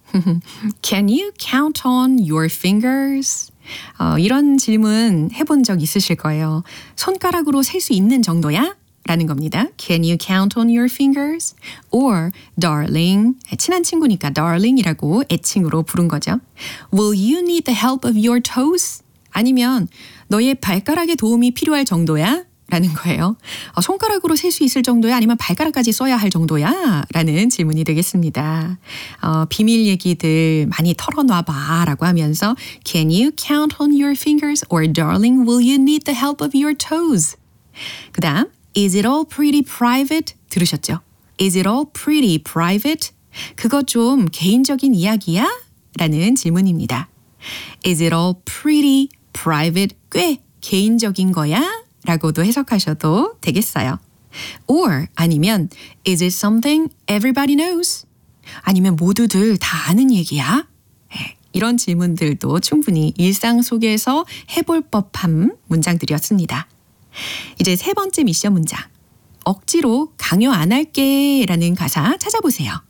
Can you count on your fingers? 이런 질문 해본 적 있으실 거예요. 손가락으로 셀 수 있는 정도야? 라는 겁니다. Can you count on your fingers? Or, darling, 친한 친구니까 darling이라고 애칭으로 부른 거죠. Will you need the help of your toes? 아니면 너의 발가락의 도움이 필요할 정도야? 라는 거예요. 손가락으로 셀 수 있을 정도야? 아니면 발가락까지 써야 할 정도야? 라는 질문이 되겠습니다. 비밀 얘기들 많이 털어놔봐 라고 하면서 Can you count on your fingers? Or darling, will you need the help of your toes? 그 다음 Is it all pretty private? 들으셨죠? Is it all pretty private? 그거 좀 개인적인 이야기야? 라는 질문입니다. Is it all pretty private? 꽤 개인적인 거야? 라고도 해석하셔도 되겠어요. Or 아니면 Is it something everybody knows? 아니면 모두들 다 아는 얘기야? 이런 질문들도 충분히 일상 속에서 해볼 법한 문장들이었습니다. 이제 세 번째 미션 문장. 억지로 강요 안 할게 라는 가사 찾아보세요.